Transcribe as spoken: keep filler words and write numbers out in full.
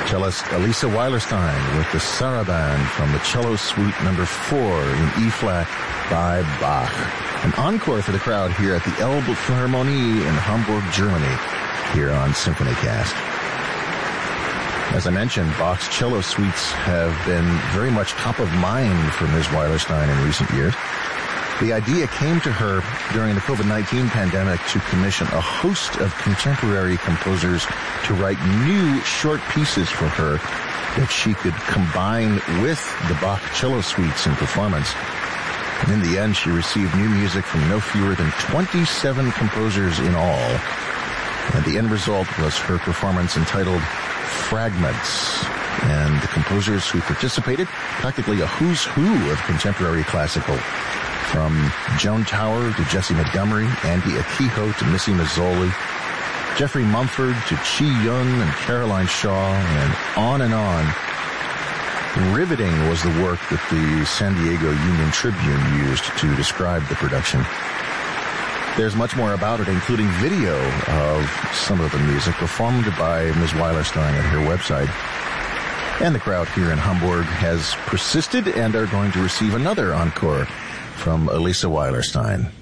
Cellist Elisa Weilerstein with the Saraband from the Cello Suite number four in E-flat by Bach. An encore for the crowd here at the Elbphilharmonie in Hamburg, Germany, here on SymphonyCast. As I mentioned, Bach's cello suites have been very much top of mind for Miz Weilerstein in recent years. The idea came to her during the covid nineteen pandemic to commission a host of contemporary composers to write new short pieces for her that she could combine with the Bach cello suites in performance. And in the end, she received new music from no fewer than twenty-seven composers in all. And the end result was her performance entitled Fragments. And the composers who participated, practically a who's who of contemporary classical, from Joan Tower to Jessie Montgomery, Andy Akiho to Missy Mazzoli, Jeffrey Mumford to Chi Yun and Caroline Shaw, and on and on. Riveting was the work that the San Diego Union Tribune used to describe the production. There's much more about it, including video of some of the music performed by Miz Weilerstein at her website. And the crowd here in Hamburg has persisted and are going to receive another encore from Elisa Weilerstein.